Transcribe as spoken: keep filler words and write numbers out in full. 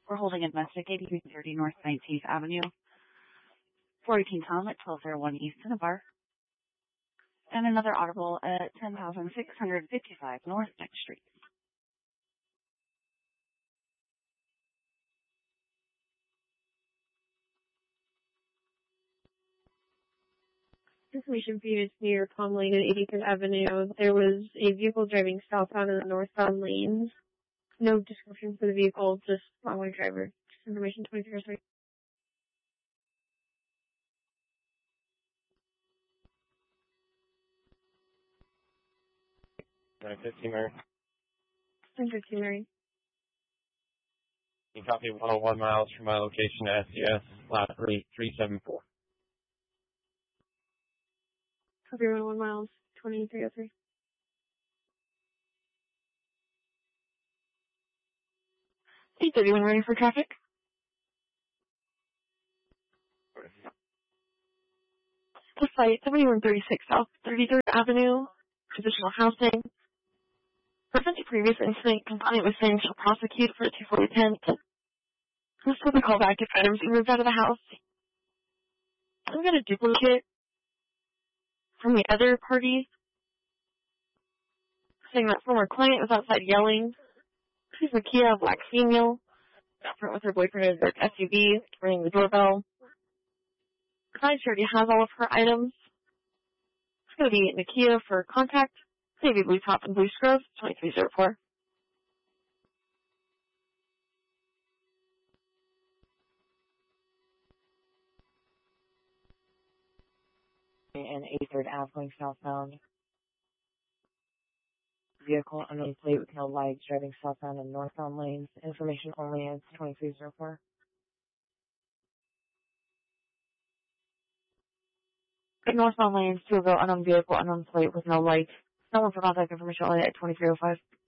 We're holding a domestic eighty-three thirty North nineteenth Avenue, four eighteen Tom at twelve oh one East Cinnabar, and another audible at ten thousand six hundred fifty-five North Next Street. Information feed near Palm Lane and eighty-third Avenue. There was a vehicle driving southbound in the northbound lanes. No description for the vehicle, just wrong-way driver. Just information twenty-three oh three. nine fifteen, Mary. nine fifteen, Mary. You can copy one oh one miles from my location to S C S, last rate three seven four. Copy one oh one miles, twenty-three oh three. eight thirty-one, ready for traffic? The site, seventy-one thirty-six South thirty-third Avenue, traditional housing. Person to previous incident, complainant was saying she'll prosecute for a two forty attempt. This will be called back if items are moved out of the house. I'm going to duplicate from the other party, saying that former client was outside yelling. She's a Kia, black female, out front with her boyfriend in a dark S U V, ringing the doorbell. Besides, she already has all of her items. It's going to be Nakia for contact, navy blue top and blue scrubs, twenty-three oh four. And eighty-third Ave going southbound. Vehicle unknown plate with no lights driving southbound and northbound lanes. Information only is twenty-three oh four. Northbound lanes, two ago, unknown vehicle, unknown plate with no light. No one for contact information only at twenty-three oh five.